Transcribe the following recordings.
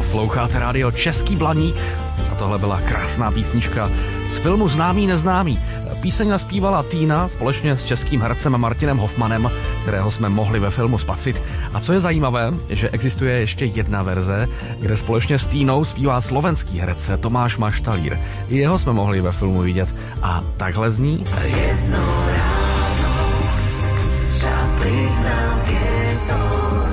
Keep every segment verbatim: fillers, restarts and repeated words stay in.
Posloucháte rádio Český Blaník a tohle byla krásná písnička z filmu Známý neznámý. Píseň naspívala Týna společně s českým hercem Martinem Hofmanem, kterého jsme mohli ve filmu spatřit. A co je zajímavé, je, že existuje ještě jedna verze, kde společně s Týnou zpívá slovenský herec Tomáš Maštalír. I jeho jsme mohli ve filmu vidět. A takhle zní... Jedno ráno zaprihnám větor,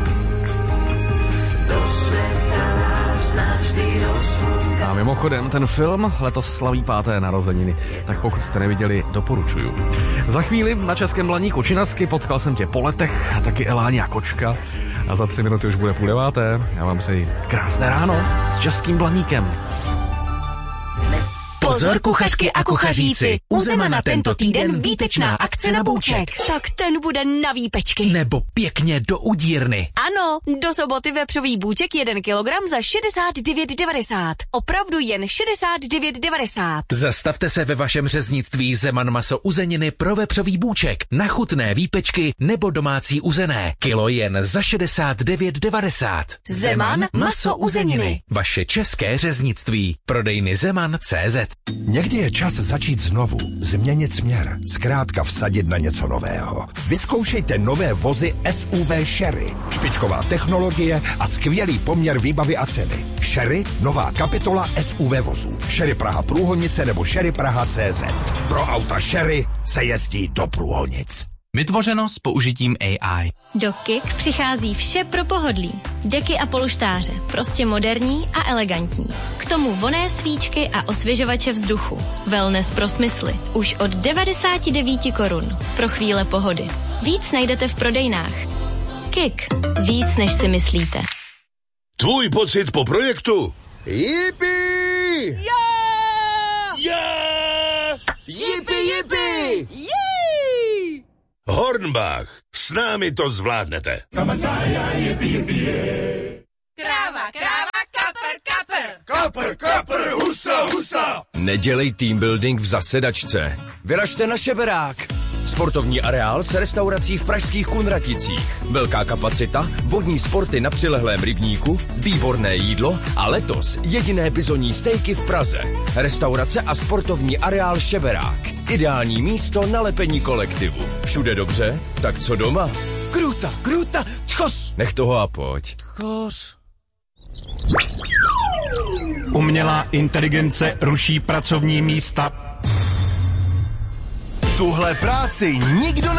do světa nás navždy rozfouká. A mimochodem, ten film letos slaví páté narozeniny, tak pokud jste neviděli, doporučuju. Za chvíli na Českém Blaníku Činasky potkal jsem tě po letech a taky Elánia Kočka a za tři minuty už bude půl deváté. Já vám přeji krásné ráno s Českým Blaníkem. Pozor kuchařky a kuchaříci, u Zemana tento týden výtečná akce na bůček. Tak ten bude na výpečky. Nebo pěkně do udírny. Ano, do soboty vepřový bůček jeden kilogram za šedesát devět devadesát. Opravdu jen šedesát devět devadesát. Zastavte se ve vašem řeznictví Zeman maso uzeniny pro vepřový bůček, na chutné výpečky nebo domácí uzené. Kilo jen za šedesát devět devadesát. Zeman maso uzeniny. Vaše české řeznictví. Prodejny Zeman tečka cé zet. Někdy je čas začít znovu, změnit směr, zkrátka vsadit na něco nového. Vyzkoušejte nové vozy S U V Sherry. Špičková technologie a skvělý poměr výbavy a ceny. Sherry, nová kapitola S U V vozů. Sherry Praha Průhonice nebo Sherry Praha tečka cé zet. Pro auta Sherry se jezdí do průhonic. Vytvořeno s použitím A I. Do Kik přichází vše pro pohodlí. Deky a polštáře, prostě moderní a elegantní. K tomu vonné svíčky a osvěžovače vzduchu. Wellness pro smysly. Už od devadesát devět korun. Pro chvíle pohody. Víc najdete v prodejnách. Kik. Víc, než si myslíte. Tvůj pocit po projektu? Yippie! Yeah! Yeah! Yippie, yippie! Yeah! Hornbach, s námi to zvládnete. Kráva, kráva, kapr, kapr. Kapr, kapr, husa, husa. Nedělej team building v zasedačce. Vyražte na Šeberák. Sportovní areál s restaurací v pražských Kunraticích. Velká kapacita, vodní sporty na přilehlém rybníku, výborné jídlo a letos jediné bizonní stejky v Praze. Restaurace a sportovní areál Šeberák. Ideální místo na lepení kolektivu. Všude dobře? Tak co doma? Kruta, kruta, tchos. Nech toho a pojď. Tchos. Umělá inteligence ruší pracovní místa. Tuhle práci nikdo